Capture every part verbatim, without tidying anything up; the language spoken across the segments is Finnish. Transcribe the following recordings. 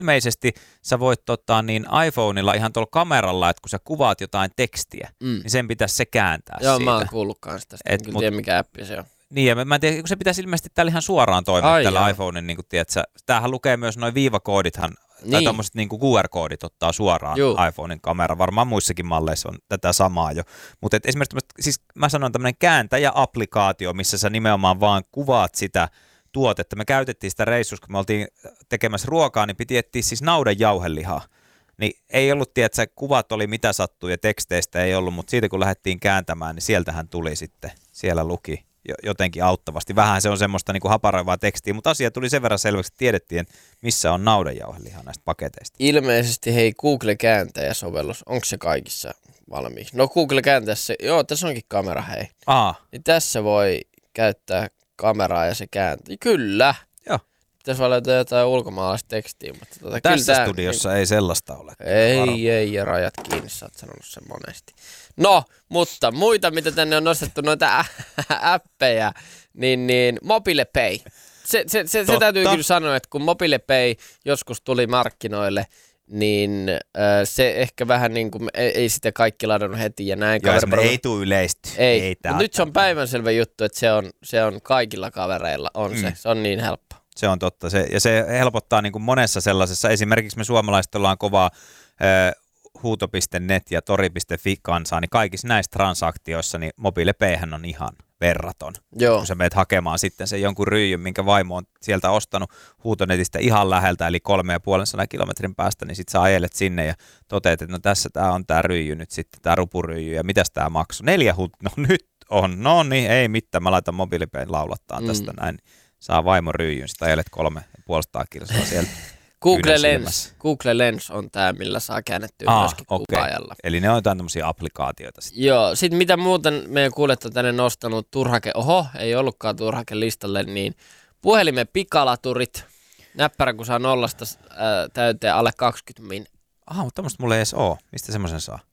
ilmeisesti sä voit tota, niin iPhoneilla ihan tuolla kameralla, että kun sä kuvaat jotain tekstiä, mm. niin sen pitäisi se kääntää Joo, siitä. Joo, mä oon kuullutkaan sitä. En kyllä tiedä, mikä appi se on. Niin, ja mä, mä en tiedä, kun se pitäisi ilmeisesti täällä ihan suoraan toimia Ai tällä joo. iPhonen, niin kuin tiedätkö, tämähän lukee myös noin viivakoodithan, niin. tai tommoset niin kuin Q R-koodit ottaa suoraan Juu. iPhonen kamera, varmaan muissakin malleissa on tätä samaa jo, mutta esimerkiksi siis mä sanon tämmöinen kääntäjä-applikaatio, missä sä nimenomaan vaan kuvaat sitä tuotetta, me käytettiin sitä reissussa, kun me oltiin tekemässä ruokaa, niin piti etsiä siis naudan jauhelihaa. Niin ei ollut, tiedätkö, kuvat oli mitä sattuu ja teksteistä ei ollut, mutta siitä kun lähdettiin kääntämään, niin sieltähän tuli sitten, siellä luki jotenkin auttavasti. Vähän se on semmoista niin kuin haparoivaa tekstiä, mutta asia tuli sen verran selväksi, että tiedettiin, missä on naudanjauhelihaa näistä paketeista. Ilmeisesti hei Google-kääntäjä-sovellus, onko se kaikissa valmiiksi? No Google-kääntäjässä, joo tässä onkin kamera hei. Aa. Niin tässä voi käyttää kameraa ja se kääntää. Kyllä. Joo. Pitäisi vaan löytää jotain ulkomaalaista tekstiä. Mutta tota, tässä kyllä studiossa tämä, ei sellaista ole. Ei, Varo. ei, ja rajat kiinni, sä oot sanonut sen monesti. No, mutta muita, mitä tänne on nostettu, noita appeja, niin, niin MobilePay. Se, se, se, se täytyy kyllä sanoa, että kun MobilePay joskus tuli markkinoille, niin äh, se ehkä vähän niin kuin, ei, ei sitä kaikki ladannut heti ja näin. Joo, se ei tule yleisesti. Ei, ei mutta nyt se on päivänselvä juttu, että se on, se on kaikilla kavereilla, on mm. se, se on niin helppo. Se on totta, se, ja se helpottaa niin kuin monessa sellaisessa, esimerkiksi me suomalaiset ollaan kovaa äh, huuto piste net ja tori piste fi kansaa, niin kaikissa näissä transaktioissa niin MobilePayhän on ihan verraton. Joo. Kun sä menet hakemaan sitten sen jonkun ryijyn, minkä vaimo on sieltä ostanut huutonetistä ihan läheltä, eli kolme ja puolen sadan kilometrin päästä, niin sitten sä ajelet sinne ja toteat, että no tässä tää on tää ryijy nyt sitten, tää rupuryijy, ja mitäs tää maksoi? Neljä huut, no nyt on, no niin, ei mitään, mä laitan MobilePayn laulattaa mm. tästä näin, saa vaimo ryijyn, sitten ajelet kolme ja puolestaan kilsaa sieltä. Google Lens, Google Lens on tämä, millä saa käännettyä Aa, myöskin okay. kuvaajalla. Eli ne on jotain tämmöisiä applikaatioita sitten. Joo, sitten mitä muuten meidän kuulijat on tänne nostanut turhake, oho, ei ollutkaan turhake listalle, niin puhelimen pikalaturit, näppärä kun saa nollasta ää, täyteen alle kaksikymmentä min. Aha, mutta tämmöistä mulla ei edes ole. Mistä semmoisen saa?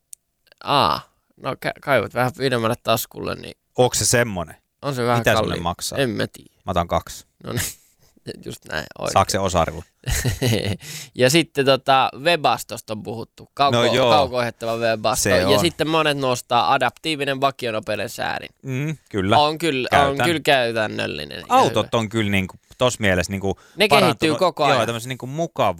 Aa, no ka- kaivat vähän pidemmälle taskulle, niin... Onko se semmonen? On se vähän mitä kalliin. Mitä maksaa? En mä tiedä. Mä otan kaksi. No niin. Just näin. Oikein. Saako se osarilla? Ja sitten tota, Webastosta on puhuttu. Kauko, no kauko-ohjattava Webasto. Ja on. Sitten monet nostaa adaptiivinen vakionopeuden säädin. Mm, kyllä. On kyllä, on kyllä käytännöllinen. Autot on kyllä niinku, tossa mielessä niinku ne kehittyy koko ajan. Joo, tämmöisen niinku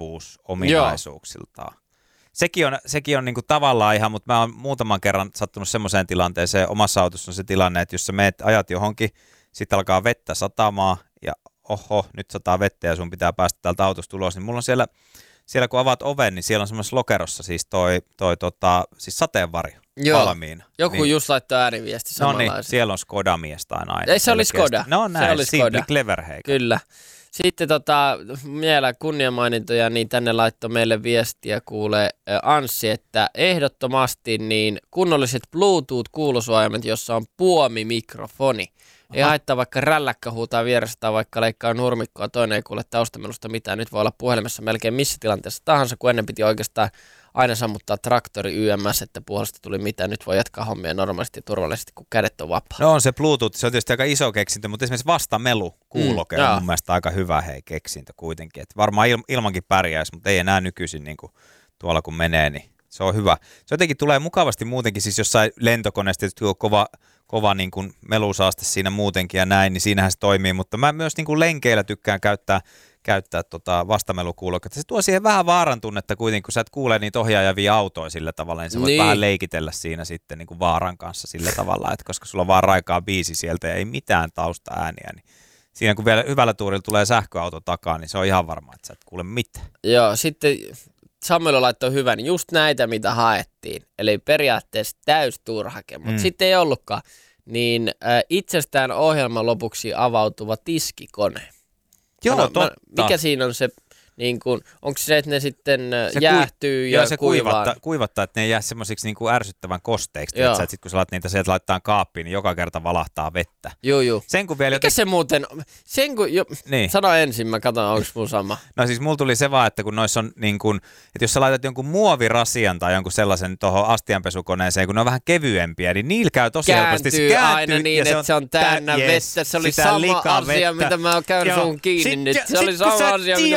mukavuusominaisuuksiltaan. Sekin on, sekin on niinku tavallaan ihan, mutta mä oon muutaman kerran sattunut semmoiseen tilanteeseen. Omassa autossa on se tilanne, että jos sä meet, ajat johonkin, sitten alkaa vettä satamaa ja oho, nyt sataa vettä ja sun pitää päästä täältä autosta ulos, niin mulla on siellä, siellä kun avaat oven, niin siellä on semmoisessa lokerossa siis toi, toi tota, siis sateenvarjo Joo. valmiina. Joku niin. just laittaa ääriviesti samanlaisen. No niin, siellä on Skoda-mies tai nainen. Ei, se oli Skoda. No näin, se oli Simply Clever heikä. Kyllä. Sitten tota, vielä kunniamainintoja, niin tänne laittoi meille viestiä kuulee Anssi, että ehdottomasti niin kunnolliset Bluetooth-kuulusuojaimet, jossa on puomimikrofoni. Ei haittaa vaikka rälläkkä huutaa vieressä tai vaikka leikkaa nurmikkoa, toinen ei kuule taustamelusta mitään. Nyt voi olla puhelimessa melkein missä tilanteessa tahansa, kun ennen piti oikeastaan aina sammuttaa traktori Y M S, että puolesta tuli mitään. Nyt voi jatkaa hommia normaalisti ja turvallisesti, kun kädet on vapaa. No on se Bluetooth, se on tietysti aika iso keksintö, mutta esimerkiksi vastamelu kuuloke mm, on mun mielestä aika hyvä hei keksintö kuitenkin. Et varmaan il, ilmankin pärjäisi, mutta ei enää nykyisin niin kuin tuolla kun menee, niin se on hyvä. Se jotenkin tulee mukavasti muutenkin, siis jossain lentokoneessa tietysti on kova, kova niin kuin melusaaste siinä muutenkin ja näin, niin siinähän se toimii, mutta mä myös niin kuin lenkeillä tykkään käyttää, käyttää tota vastamelukuuloketta. Se tuo siihen vähän vaaran tunnetta kuitenkin, kun sä et kuule niitä ohjaajavia autoja sillä tavalla, niin sä voit niin. vähän leikitellä siinä sitten niin kuin vaaran kanssa sillä tavalla, että koska sulla on vaan raikaa biisi sieltä ja ei mitään taustaääniä, niin siinä kun vielä hyvällä tuurilla tulee sähköauto takaa, niin se on ihan varma, että sä et kuule mitään. Joo, sitten Samuel laittoi hyvän, just näitä mitä haettiin, eli periaatteessa täysturhake, mutta mm. sitten ei ollutkaan, niin äh, itsestään ohjelman lopuksi avautuva tiskikone. Joo, Ano, totta. Mä, mikä siinä on se, niin kun, onko se, että ne sitten se jäähtyy kui, ja, ja se kuivaa? Kuivattaa, kuivattaa, että ne ei jää semmoisiksi niin kuin ärsyttävän kosteiksi, että sit, kun sä laat niitä sieltä laittaa kaappiin, niin joka kerta valahtaa vettä. Joo, joo. Sen kun vielä mikä joten... se muuten, sen kun, jo, niin. Sano ensin, mä katson, onko mun sama. No siis mulla tuli se vaan, että kun noissa on niin kuin, että jos sä laitat jonkun muovirasian tai jonkun sellaisen tuohon astianpesukoneeseen, kun ne on vähän kevyempiä, niin niillä käy tosi kääntyy helposti. Se kääntyy aina niin, että se on täynnä yes, vettä. Se oli sama asia, mitä mä oon käynyt sun kiinni nyt. Se oli sama asia, mitä mä olin sanonut.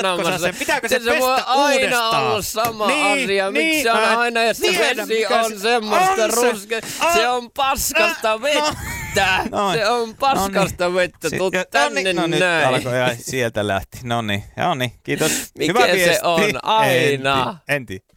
sanomassa. Sen? Pitääkö se, se pestä voi aina uudestaan? ollut sama niin, asia. Miksi niin, se on aina, ja se tiedän, vesi on se, semmoista on se, ruskea. on, Se on paskasta no, vettä. No, se on paskasta no, vettä. Tuu si- tänne no, niin, no, näin. Nyt alkoi ja sieltä lähti. No niin, joo niin, kiitos. Mikä Hyvä se viesti. on? Aina. Enti. Enti.